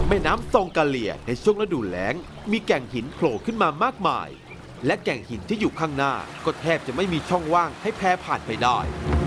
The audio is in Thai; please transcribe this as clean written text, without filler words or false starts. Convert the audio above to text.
แม่น้ำซองกาเลียในช่วงฤดูแล้งมีแก่งหินโผล่ขึ้นมามากมายและแก่งหินที่อยู่ข้างหน้าก็แทบจะไม่มีช่องว่างให้แพผ่านไปได้